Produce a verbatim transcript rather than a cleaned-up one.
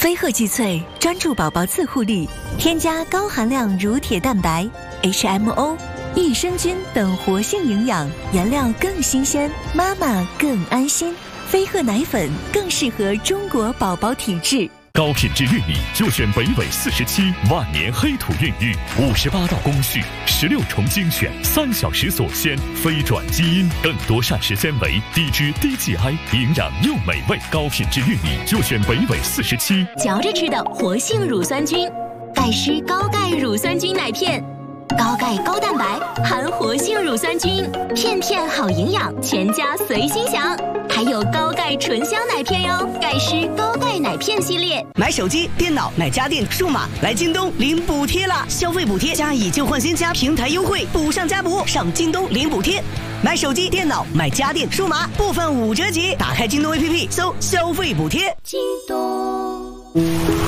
飞鹤肌萃专注宝宝自护力，添加高含量乳铁蛋白、H M O、益生菌等活性营养，原料更新鲜，妈妈更安心。飞鹤奶粉更适合中国宝宝体质。 高品质玉米就选北纬四十七万年黑土孕育，五十八道工序，十六重精选，三小时锁鲜，非转基因，更多膳食纤维，低脂低 G I， 营养又美味。高品质玉米就选北纬四十七。 嚼着吃的活性乳酸菌，盖施高钙乳酸菌奶片。高钙高蛋白含活性乳酸菌，片片好营养，全家随心享。还有高钙纯香奶片哟，盖施高钙奶片系列。 买手机、电脑、买家电、数码，来京东领补贴啦！消费补贴加以旧换新加平台优惠，补上加补，上京东领补贴。买手机、电脑、买家电、数码，部分五折起。打开京东 A P P， 搜消费补贴。 京东。